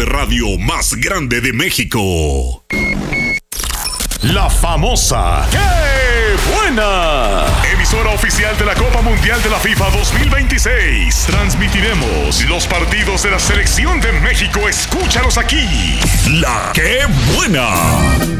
de radio más grande de México. La famosa ¡Qué buena! Emisora oficial de la Copa Mundial de la FIFA 2026. Transmitiremos los partidos de la Selección de México. Escúchalos aquí. La ¡Qué buena!